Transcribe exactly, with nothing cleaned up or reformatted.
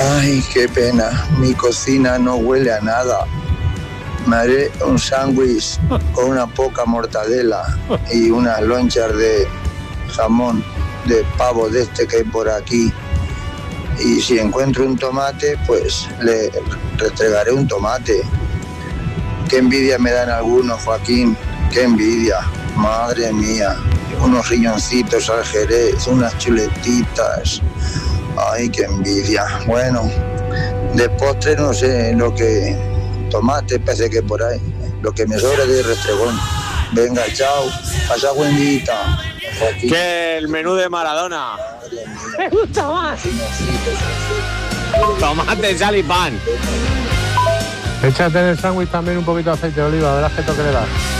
Ay, qué pena. Mi cocina no huele a nada. Me haré un sándwich con una poca mortadela y unas lonchas de jamón de pavo de este que hay por aquí. Y si encuentro un tomate, pues le restregaré un tomate. Qué envidia me dan algunos, Joaquín. Qué envidia. Madre mía. Unos riñoncitos al jerez, unas chuletitas. Ay, qué envidia. Bueno, de postre no sé lo que... Tomate, parece que por ahí. Lo que me sobra de restregón. Venga, chao. Pasa buen día. Joaquín. Que el menú de Maradona. Me gusta más. Tomate, sal y pan. Échate en el sándwich también un poquito de aceite de oliva, verás que toque le das.